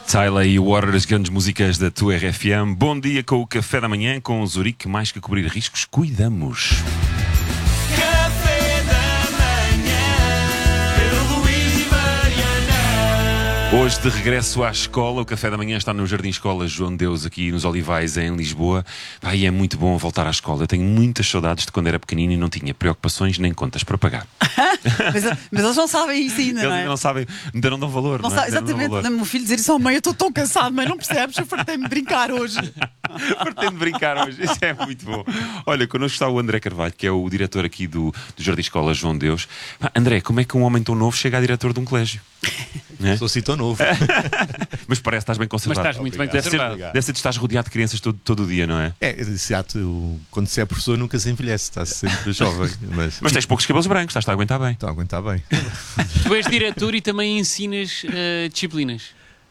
Tyler e Water, as grandes músicas da tua RFM. Bom dia com o Café da Manhã, com o Zurique. Mais que cobrir riscos, cuidamos. Café da Manhã, Pedro Luís e Mariana. Hoje, de regresso à escola, o Café da Manhã está no Jardim Escola João de Deus, aqui nos Olivais, em Lisboa. E é muito bom voltar à escola. Eu tenho muitas saudades de quando era pequenino e não tinha preocupações nem contas para pagar. mas eles não sabem isso ainda, Eles não é? ainda não sabem, ainda não dão valor. Não Não é? sabe, exatamente, o meu filho dizer isso ao mãe, eu estou tão cansado, mãe, não percebes? Eu fartei-me de brincar hoje. Pretendo brincar hoje, isso é muito bom. Olha, connosco está o André Carvalho, que é o diretor aqui do Jardim Escola João de Deus. André, como é que um homem tão novo chega a diretor de um colégio? Sou assim tão novo. Mas parece que estás bem conservado. Mas estás muito bem conservado. Deve ser de estás rodeado de crianças todo o dia, não é? Quando se é professor nunca se envelhece, está-se sempre jovem. Mas tens poucos cabelos brancos, estás a aguentar bem. Está a aguentar bem. Tu és diretor e também ensinas disciplinas.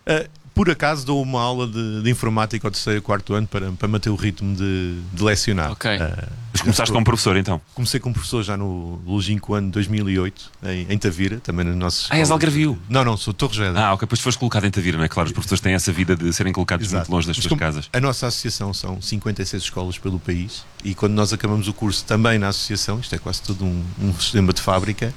Por acaso dou uma aula de informática ao terceiro e quarto ano para manter o ritmo de lecionar. Ok. Mas começaste como professor então? Comecei como professor já no longínquo ano de 2008, em Tavira, também nas nossas és algarvio? Não, sou de Torres Vedras. Ok, depois foste colocado em Tavira, não é? Claro, os professores têm essa vida de serem colocados Exato. muito longe das Mas suas como casas. A nossa associação são 56 escolas pelo país e quando nós acabamos o curso também na associação, isto é quase todo um sistema de fábrica,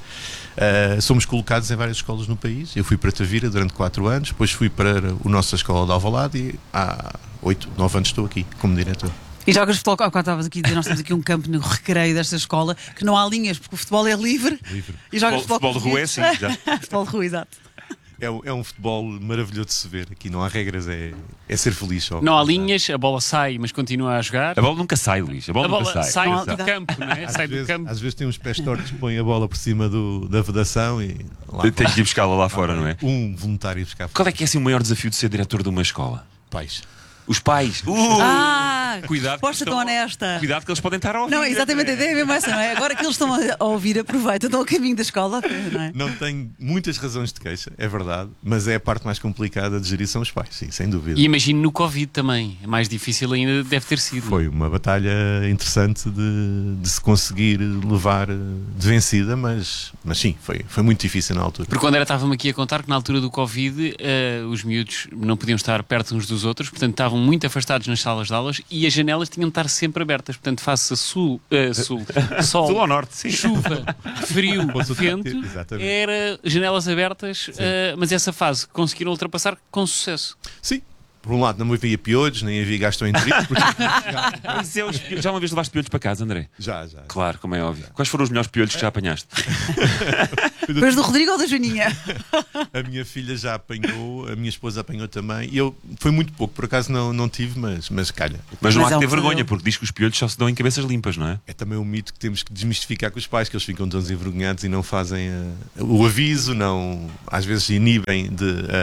somos colocados em várias escolas no país. Eu fui para Tavira durante 4 anos, depois fui para a nossa escola de Alvalade e há 8, 9 anos estou aqui como diretor. E jogas futebol, quando estavas aqui a dizer, nós temos aqui um campo no recreio desta escola, que não há linhas, porque o futebol é livre. E jogas Futebol de com os rua é miúdos. assim, já. Futebol de rua, exato. É um futebol maravilhoso de se ver. Aqui não há regras, é ser feliz só. Não há linhas, a bola sai, mas continua a jogar. A bola nunca sai, Luís. A bola nunca sai. Não há- do campo, não é? Sai do campo. Às vezes tem uns pés tortos que põem a bola por cima da vedação e lá Tem que ir buscá-la lá fora, não é? um voluntário buscar Qual é que é assim, o maior desafio de ser diretor de uma escola? pais. Os pais. Cuidado, resposta tão honesta. Cuidado que eles podem estar a ouvir. Não, exatamente, a ideia é mesmo essa, não é? Agora que eles estão a ouvir, aproveita, estão ao caminho da escola, não é? Não tenho muitas razões de queixa, é verdade, mas é a parte mais complicada de gerir são os pais, sim, sem dúvida. E imagino no Covid também. É mais difícil ainda, deve ter sido. Foi uma batalha interessante de se conseguir levar de vencida, mas sim, foi muito difícil na altura. Porque quando estava-me aqui a contar que na altura do Covid os miúdos não podiam estar perto uns dos outros, portanto estavam muito afastados nas salas de aulas e as janelas tinham de estar sempre abertas. Portanto, face a sol, Sul ao norte, sim. chuva, frio, vento, Exatamente. era janelas abertas, mas essa fase conseguiram ultrapassar com sucesso. Sim, por um lado não havia piolhos, nem havia gastroenterite, porque Mas é os piolhos. Já uma vez levaste piolhos para casa, André? já. Claro, como é óbvio. Quais foram os melhores piolhos que já apanhaste? Depois do Rodrigo ou da Joaninha? A minha filha já apanhou, a minha esposa apanhou também, e eu foi muito pouco, por acaso não tive, mas calha. Mas não há Mas que é um ter pesadelo. vergonha, porque diz que os piolhos só se dão em cabeças limpas, não é? É também um mito que temos que desmistificar com os pais, que eles ficam tão envergonhados e não fazem o aviso, não, às vezes inibem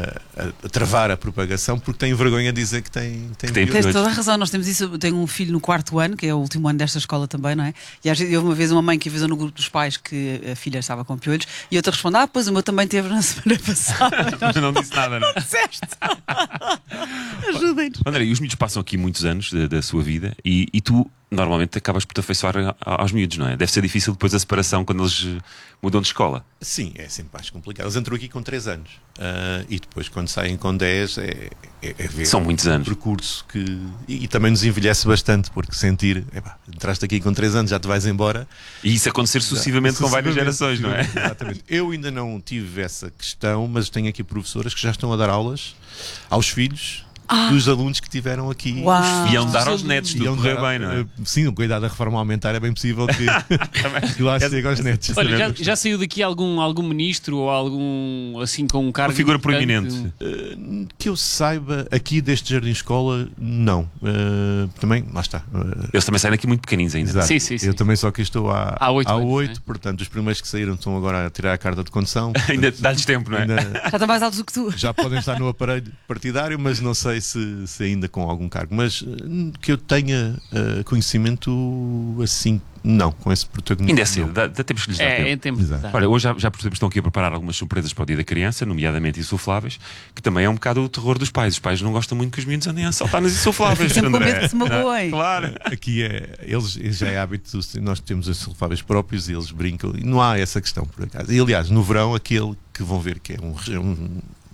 a travar a propagação porque têm vergonha de dizer que têm tem piolhos. Tens toda a razão, nós temos isso. Eu tenho um filho no 4º ano, que é o último ano desta escola também, não é? E às vezes houve uma vez uma mãe que avisou no grupo dos pais que a filha estava com piolhos e outra responde: pois o meu também teve na semana passada. Não disse nada, não. Disseste? Ajudem-nos. André, e os miúdos passam aqui muitos anos da sua vida e tu normalmente acabas por te afeiçoar aos miúdos, não é? Deve ser difícil depois a separação quando eles mudam de escola. Sim, é sempre mais complicado. Eles entram aqui com 3 anos e depois quando saem com 10 é ver São muitos anos. um percurso que e também nos envelhece bastante, porque sentir, entraste aqui com 3 anos, já te vais embora. E isso acontecer sucessivamente com várias gerações, não é? Exatamente. Eu ainda não tive essa questão, mas tenho aqui professoras que já estão a dar aulas aos filhos dos alunos que tiveram aqui. Uau. Iam dar aos netos, tudo Iam correr dar- bem, não é? Sim, cuidado da reforma aumentar, é bem possível que lá se chega aos netos. Olha, já saiu daqui algum ministro ou algum assim com um cargo Uma figura importante? proeminente. Que eu saiba, aqui deste Jardim Escola, não. Também, lá está. Eles também saem aqui muito pequeninos ainda. Exato. Sim, sim, sim. Eu também só que estou há 8 anos, 8, né? portanto, os primeiros que saíram estão agora a tirar a carta de condução. Ainda dá-lhes tempo, não é? Ainda Já está mais alto do que tu. já podem estar no aparelho partidário, mas não sei se ainda com algum cargo. Mas que eu tenha conhecimento assim, não, com esse protagonismo. Ainda é cedo, não. dá tempo que lhes dá É, tempo. em tempo. Exato. Tá. Olha, hoje já percebemos que estão aqui a preparar algumas surpresas para o Dia da Criança, nomeadamente insufláveis, que também é um bocado o terror dos pais. Os pais não gostam muito que os miúdos andem a saltar nas insufláveis. Sempre com André. medo que se magoem. Claro. Aqui eles já é hábito, nós temos os sulfáveis próprios e eles brincam, e não há essa questão por acaso. E aliás, no verão, aquele que vão ver que é um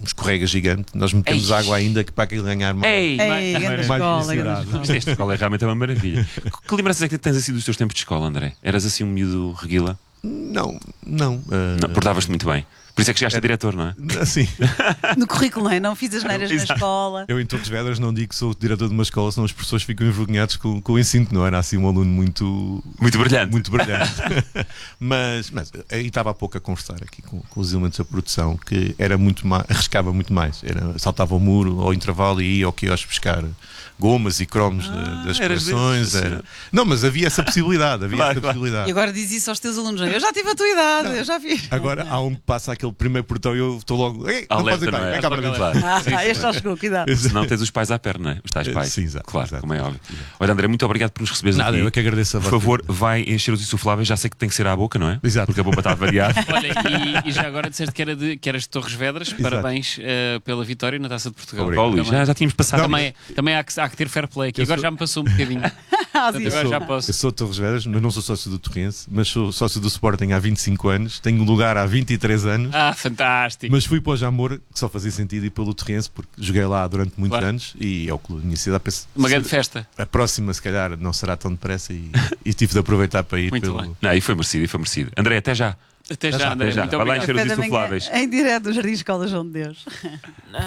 escorrega gigante. Nós metemos Ei. água ainda que para aquilo ganhar mais. Ei, Ei, grande escola, grande velocidade. escola. Esta escola é realmente uma maravilha. Que lembranças é que tens assim dos teus tempos de escola, André? Eras assim um miúdo reguila? Não. Não, portavas-te muito bem. Por isso é que chegaste a diretor, não é? Assim, No currículo, não é? Não fiz as neiras na Exato. escola. eu em Torres Vedras não digo que sou diretor de uma escola, senão as pessoas ficam envergonhadas com o ensino, não era assim um aluno muito Muito brilhante. muito brilhante. mas aí estava há pouco a conversar aqui com os elementos da produção que era muito mais, arriscava muito mais. Saltava o muro ao intervalo e ia ao quiosque buscar gomas e cromos das eras coleções. desses. Não, mas havia essa possibilidade. Claro. E agora diz isso aos teus alunos. Eu já tive a tua idade, eu já fiz. Agora há um que passa aquele primeiro portão e eu estou logo. Ei, não Alerta, podes ir não bem, é? vem cá para dentro. Claro. Este já chegou, cuidado. Se não tens os pais à perna, não é? Os tais pais. Sim, exato, Claro, exato. como é óbvio. Olha, André, muito obrigado por nos receberes Nada, aqui. eu que agradeço a Por vocês. favor, vai encher os insufláveis. Já sei que tem que ser à boca, não é? Exato. Porque a boca está a variar. Olha, e já agora disseste que eras de Torres Vedras. Parabéns pela vitória na Taça de Portugal. Ó, Luís, já tínhamos passado. Também há que ter fair play aqui. Agora já me passou um bocadinho. Portanto, agora já posso. Eu sou de Torres Vedras, mas não sou sócio do Torrense, mas sou sócio do Sporting há 25 anos, tenho lugar há 23 anos, Ah, fantástico. mas fui para o Jamor, que só fazia sentido ir pelo Torrense, porque joguei lá durante muitos Claro. anos e é o clube da minha cidade. Penso, Uma grande festa. a próxima, se calhar, não será tão depressa e tive de aproveitar para ir Muito pelo. bem. Não, e foi merecido, e foi merecido. André, até já. Até já, André. Até já. Muito Vai lá obrigado. encher os Café da manhã insufláveis. em direto do Jardim Escola João de Deus.